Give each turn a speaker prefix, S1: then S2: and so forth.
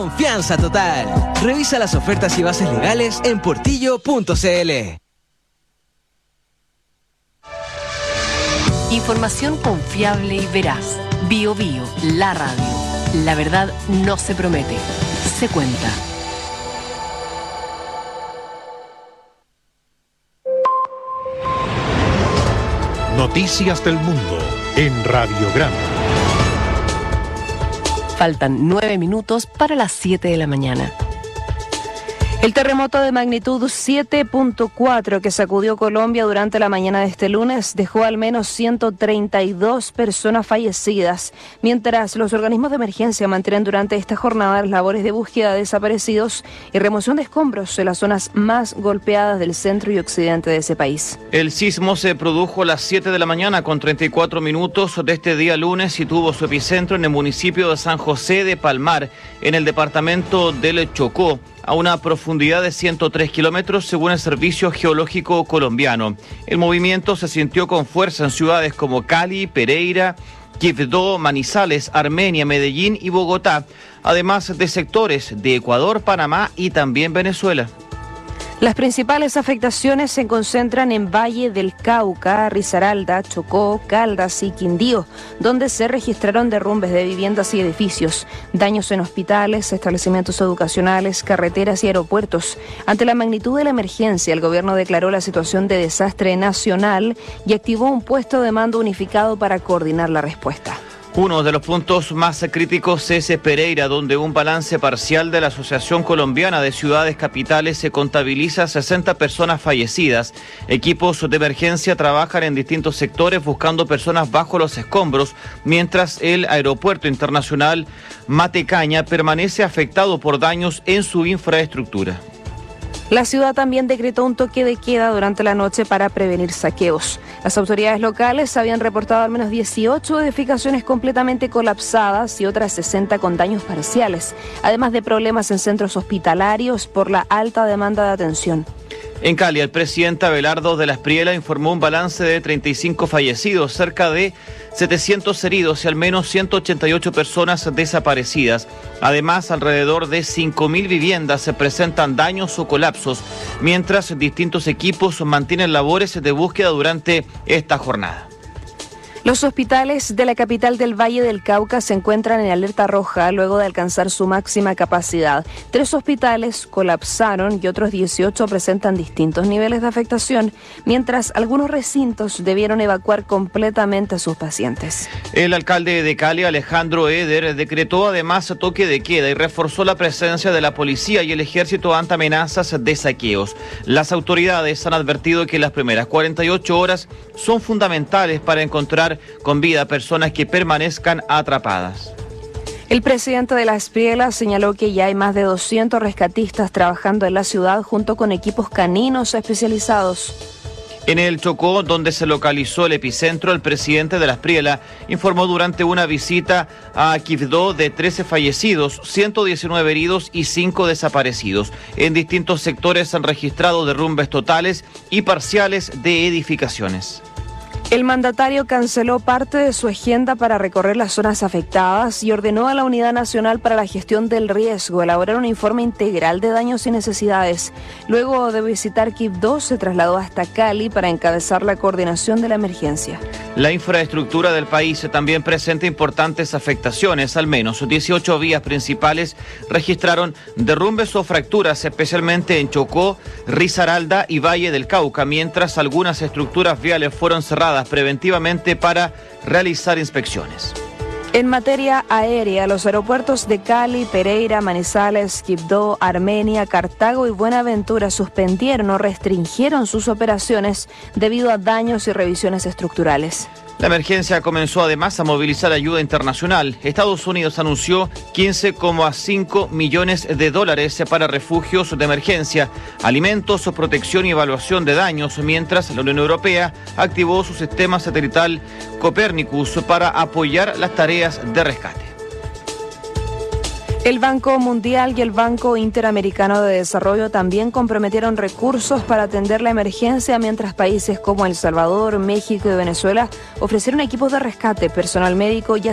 S1: confianza total. Revisa las ofertas y bases legales en portillo.cl.
S2: Información confiable y veraz. Bio Bio, la radio. La verdad no se promete, se cuenta.
S3: Noticias del Mundo en Radiograma.
S2: Faltan 9 minutos para las 7 de la mañana. El terremoto de magnitud 7.4 que sacudió Colombia durante la mañana de este lunes dejó al menos 132 personas fallecidas, mientras los organismos de emergencia mantienen durante esta jornada las labores de búsqueda de desaparecidos y remoción de escombros en las zonas más golpeadas del centro y occidente de ese país.
S4: El sismo se produjo a las 7 de la mañana con 34 minutos de este día lunes y tuvo su epicentro en el municipio de San José de Palmar, en el departamento del Chocó, a una profundidad de 103 kilómetros según el Servicio Geológico Colombiano. El movimiento se sintió con fuerza en ciudades como Cali, Pereira, Quibdó, Manizales, Armenia, Medellín y Bogotá, además de sectores de Ecuador, Panamá y también Venezuela.
S5: Las principales afectaciones se concentran en Valle del Cauca, Risaralda, Chocó, Caldas y Quindío, donde se registraron derrumbes de viviendas y edificios, daños en hospitales, establecimientos educacionales, carreteras y aeropuertos. Ante la magnitud de la emergencia, el gobierno declaró la situación de desastre nacional y activó un puesto de mando unificado para coordinar la respuesta.
S4: Uno de los puntos más críticos es Pereira, donde un balance parcial de la Asociación Colombiana de Ciudades Capitales se contabiliza 60 personas fallecidas. Equipos de emergencia trabajan en distintos sectores buscando personas bajo los escombros, mientras el aeropuerto internacional Matecaña permanece afectado por daños en su infraestructura.
S5: La ciudad también decretó un toque de queda durante la noche para prevenir saqueos. Las autoridades locales habían reportado al menos 18 edificaciones completamente colapsadas y otras 60 con daños parciales, además de problemas en centros hospitalarios por la alta demanda de atención.
S4: En Cali, el presidente Abelardo de la Espriella informó un balance de 35 fallecidos, cerca de 700 heridos y al menos 188 personas desaparecidas. Además, alrededor de 5.000 viviendas se presentan daños o colapsos, mientras distintos equipos mantienen labores de búsqueda durante esta jornada.
S5: Los hospitales de la capital del Valle del Cauca se encuentran en alerta roja luego de alcanzar su máxima capacidad. 3 hospitales colapsaron y otros 18 presentan distintos niveles de afectación, mientras algunos recintos debieron evacuar completamente a sus pacientes.
S4: El alcalde de Cali, Alejandro Eder, decretó además toque de queda y reforzó la presencia de la policía y el ejército ante amenazas de saqueos. Las autoridades han advertido que las primeras 48 horas son fundamentales para encontrar con vida a personas que permanezcan atrapadas.
S5: El presidente de la Espriella señaló que ya hay más de 200 rescatistas trabajando en la ciudad junto con equipos caninos especializados.
S4: En el Chocó, donde se localizó el epicentro, el presidente de la Espriella informó durante una visita a Quibdó de 13 fallecidos, 119 heridos y 5 desaparecidos. En distintos sectores se han registrado derrumbes totales y parciales de edificaciones.
S5: El mandatario canceló parte de su agenda para recorrer las zonas afectadas y ordenó a la Unidad Nacional para la Gestión del Riesgo elaborar un informe integral de daños y necesidades. Luego de visitar Quibdó, se trasladó hasta Cali para encabezar la coordinación de la emergencia.
S4: La infraestructura del país también presenta importantes afectaciones. Al menos 18 vías principales registraron derrumbes o fracturas, especialmente en Chocó, Risaralda y Valle del Cauca, mientras algunas estructuras viales fueron cerradas preventivamente para realizar inspecciones.
S5: En materia aérea, los aeropuertos de Cali, Pereira, Manizales, Quibdó, Armenia, Cartago y Buenaventura suspendieron o restringieron sus operaciones debido a daños y revisiones estructurales.
S4: La emergencia comenzó además a movilizar ayuda internacional. Estados Unidos anunció 15,5 millones de dólares para refugios de emergencia, alimentos, protección y evaluación de daños, mientras la Unión Europea activó su sistema satelital Copernicus para apoyar las tareas de rescate.
S5: El Banco Mundial y el Banco Interamericano de Desarrollo también comprometieron recursos para atender la emergencia, mientras países como El Salvador, México y Venezuela ofrecieron equipos de rescate, personal médico y